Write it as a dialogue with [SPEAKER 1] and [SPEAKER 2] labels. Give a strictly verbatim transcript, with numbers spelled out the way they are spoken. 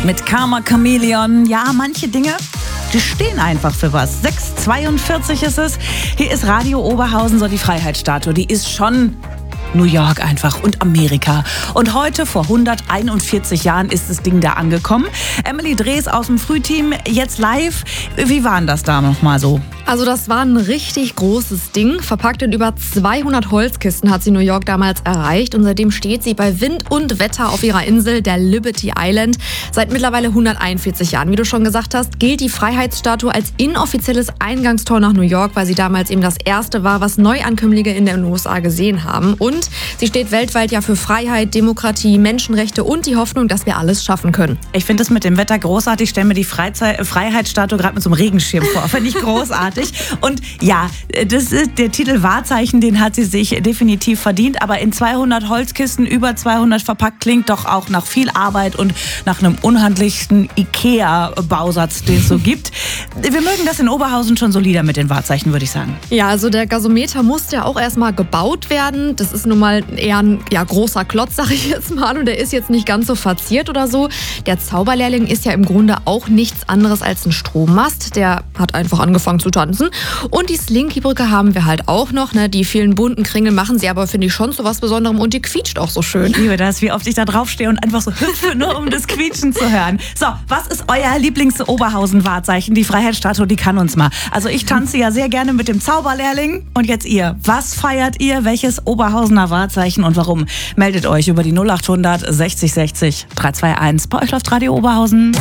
[SPEAKER 1] mit Karma Chameleon. Ja, manche Dinge, die stehen einfach für was. sechs Uhr zweiundvierzig ist es. Hier ist Radio Oberhausen, so die Freiheitsstatue. Die ist schon New York einfach und Amerika. Und heute, vor hunderteinundvierzig Jahren, ist das Ding da angekommen. Emily Drees aus dem Frühteam, jetzt live. Wie war denn das da nochmal so?
[SPEAKER 2] Also das war ein richtig großes Ding. Verpackt in über zweihundert Holzkisten hat sie New York damals erreicht. Und seitdem steht sie bei Wind und Wetter auf ihrer Insel, der Liberty Island. Seit mittlerweile hunderteinundvierzig Jahren. Wie du schon gesagt hast, gilt die Freiheitsstatue als inoffizielles Eingangstor nach New York, weil sie damals eben das erste war, was Neuankömmlinge in den U S A gesehen haben. Und sie steht weltweit ja für Freiheit, Demokratie, Menschenrechte und die Hoffnung, dass wir alles schaffen können.
[SPEAKER 1] Ich finde das mit dem Wetter großartig. Ich stelle mir die Freizei- Freiheitsstatue gerade mit so einem Regenschirm vor. Finde ich großartig. Und ja, das ist der Titel Wahrzeichen, den hat sie sich definitiv verdient. Aber in zweihundert Holzkisten, über zweihundert verpackt, klingt doch auch nach viel Arbeit und nach einem unhandlichen Ikea-Bausatz, den es so gibt. Wir mögen das in Oberhausen schon solider mit den Wahrzeichen, würde ich sagen.
[SPEAKER 2] Ja, also der Gasometer musste ja auch erstmal gebaut werden. Das ist nun mal eher ein ja, großer Klotz, sag ich jetzt mal. Und der ist jetzt nicht ganz so verziert oder so. Der Zauberlehrling ist ja im Grunde auch nichts anderes als ein Strommast. Der hat einfach angefangen zu tanzen. Und die Slinky-Brücke haben wir halt auch noch. Ne? Die vielen bunten Kringel machen sie aber, finde ich, schon zu was Besonderem. Und die quietscht auch so schön.
[SPEAKER 1] Ich liebe das, wie oft ich da draufstehe und einfach so hüpfe, nur um das Quietschen zu hören. So, was ist euer Lieblings-Oberhausen-Wahrzeichen? Die Freiheitsstatue, die kann uns mal. Also ich tanze ja sehr gerne mit dem Zauberlehrling. Und jetzt ihr. Was feiert ihr? Welches Oberhausener Wahrzeichen und warum? Meldet euch über die null acht hundert sechzig sechzig drei zwei eins. Bei euch läuft Radio Oberhausen.